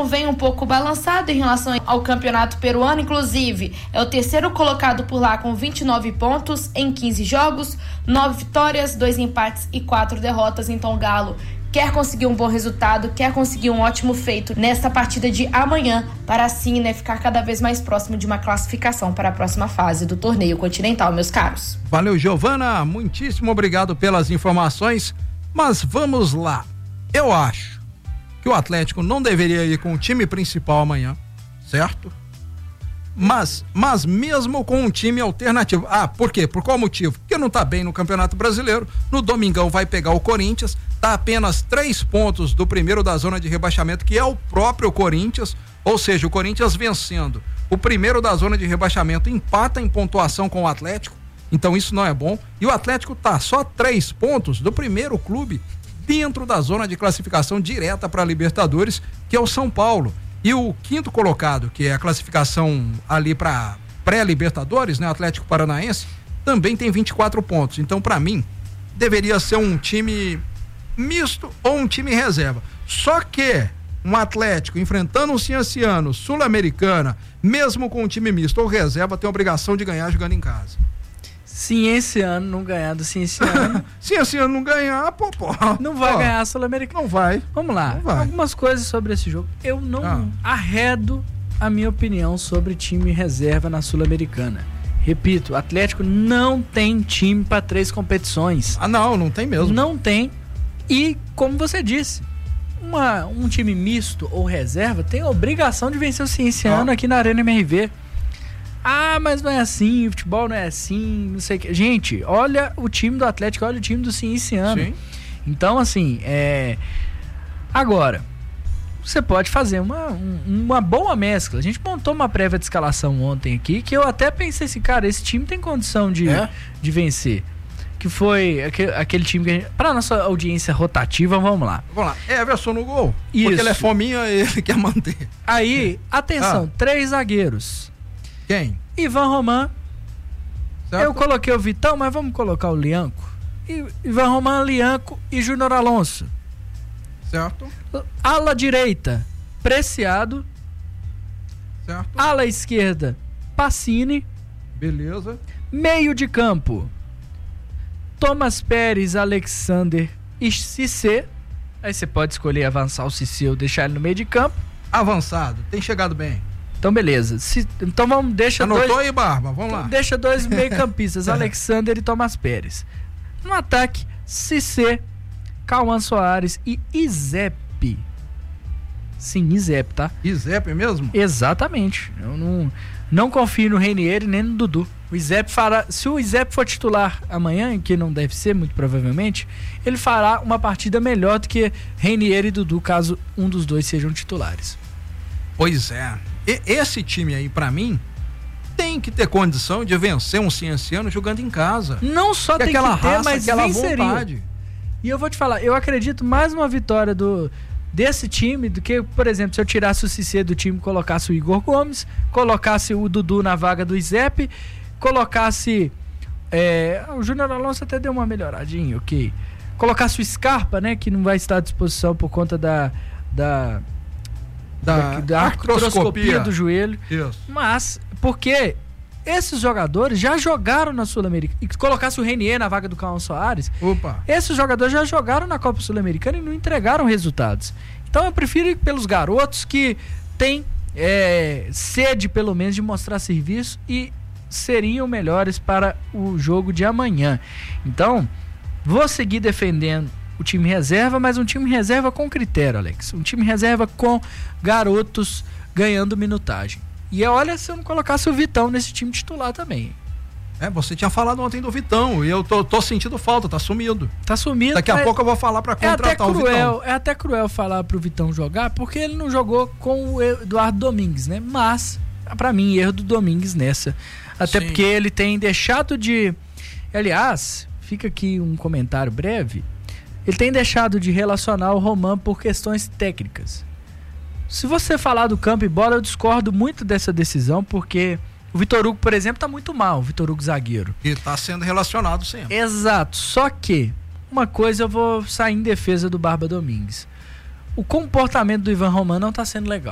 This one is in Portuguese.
situação vem um pouco balançada em relação ao campeonato peruano, inclusive é o terceiro colocado por lá com 29 pontos em 15 jogos, 9 vitórias, 2 empates e 4 derrotas. Então o Galo quer conseguir um bom resultado, quer conseguir um ótimo feito nesta partida de amanhã, para assim, ficar cada vez mais próximo de uma classificação para a próxima fase do torneio continental, meus caros. Valeu, Giovana, muitíssimo obrigado pelas informações, mas vamos lá. Eu acho que o Atlético não deveria ir com o time principal amanhã, certo? Mas mesmo com um time alternativo. Por quê? Por qual motivo? Porque não tá bem no Campeonato Brasileiro. No domingão vai pegar o Corinthians, tá apenas 3 pontos do primeiro da zona de rebaixamento, que é o próprio Corinthians, ou seja, o Corinthians vencendo o primeiro da zona de rebaixamento, empata em pontuação com o Atlético, então isso não é bom, e o Atlético tá só 3 pontos do primeiro clube dentro da zona de classificação direta para a Libertadores, que é o São Paulo. E o quinto colocado, que é a classificação ali para pré-Libertadores, né, Atlético Paranaense, também tem 24 pontos. Então, para mim, deveria ser um time misto ou um time reserva. Só que um Atlético enfrentando um Cienciano, Sul-Americana, mesmo com um time misto ou reserva, tem a obrigação de ganhar jogando em casa. Cienciano não ganhar do Cienciano. Cienciano não ganhar, não vai ganhar a Sul-Americana. Não vai. Vamos lá. Algumas coisas sobre esse jogo. Eu não arredo a minha opinião sobre time reserva na Sul-Americana. Repito, o Atlético não tem time para 3 competições. Não tem mesmo. Não tem. E, como você disse, um time misto ou reserva tem a obrigação de vencer o Cienciano aqui na Arena MRV. Mas não é assim, o futebol não é assim, não sei o que. Gente, olha o time do Atlético, olha o time do Cienciano. Sim. Então, assim, agora, você pode fazer uma boa mescla. A gente montou uma prévia de escalação ontem aqui, que eu até pensei assim, cara, esse time tem condição de vencer. Que foi aquele time que a gente, pra nossa audiência rotativa, vamos lá. Everson no gol. Isso. Porque ele é fominha e ele quer manter. Aí, atenção, 3 zagueiros. Quem? Ivan Roman. Certo. Eu coloquei o Vitão, mas vamos colocar o Lianco. Ivan Roman, Lianco e Júnior Alonso. Certo. Ala direita, Preciado. Certo. Ala esquerda, Pacini. Beleza. Meio de campo, Thomas Pérez, Alexander e Cissé. Aí você pode escolher avançar o Cissé ou deixar ele no meio de campo. Avançado, tem chegado bem. Então, beleza. Então, deixa Anotou aí, Barba? Vamos lá. Deixa 2 meio-campistas, Alexander e Thomas Pérez. No ataque, Cissé, Cauã Soares e Izep. Sim, Izep, tá? Izep mesmo? Exatamente. Eu não confio no Reinier nem no Dudu. O Izep fará, se o Izep for titular amanhã, que não deve ser, muito provavelmente, ele fará uma partida melhor do que Reinier e Dudu, caso um dos dois sejam titulares. Pois é. Esse time aí, pra mim, tem que ter condição de vencer um Cienciano jogando em casa. Não só tem que ter, mas venceria. Vontade. E eu vou te falar, eu acredito mais numa vitória desse time do que, por exemplo, se eu tirasse o Cissé do time, colocasse o Igor Gomes, colocasse o Dudu na vaga do Izep, colocasse o Júnior Alonso até deu uma melhoradinha, ok. Colocasse o Scarpa, né, que não vai estar à disposição por conta da artroscopia do joelho. Isso. Mas, porque esses jogadores já jogaram na Sul-Americana. E colocasse o Reinier na vaga do Cauã Soares. Esses jogadores já jogaram na Copa Sul-Americana e não entregaram resultados. Então eu prefiro ir pelos garotos que têm sede, pelo menos, de mostrar serviço e seriam melhores para o jogo de amanhã. Então, vou seguir defendendo o time reserva, mas um time reserva com critério, Alex. Um time reserva com garotos ganhando minutagem. E olha, se eu não colocasse o Vitão nesse time titular também. Você tinha falado ontem do Vitão e eu tô sentindo falta, tá sumido. Tá sumido. Daqui a pouco eu vou falar pra contratar o Vitão. É até cruel falar pro Vitão jogar, porque ele não jogou com o Eduardo Domingues, né? Mas, pra mim, erro do Domingues nessa. Até Sim. Porque ele tem deixado de... Aliás, fica aqui um comentário breve. Ele tem deixado de relacionar o Roman por questões técnicas. Se você falar do campo e bola, eu discordo muito dessa decisão, porque o Vitor Hugo, por exemplo, tá muito mal, o Vitor Hugo zagueiro. E tá sendo relacionado sempre. Exato, só que uma coisa eu vou sair em defesa do Barba Domingues. O comportamento do Ivan Roman não tá sendo legal.